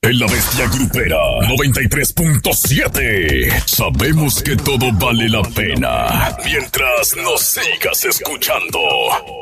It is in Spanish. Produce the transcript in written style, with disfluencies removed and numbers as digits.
En la Bestia Grupera 93.7. Sabemos que todo vale la pena mientras nos sigas escuchando.